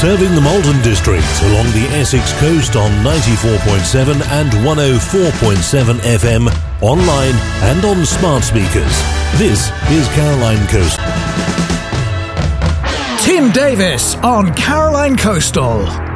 Serving the Malton district along the Essex coast on 94.7 and 104.7 FM, online and on smart speakers. This is Caroline Coastal. Tim Davis on Caroline Coastal.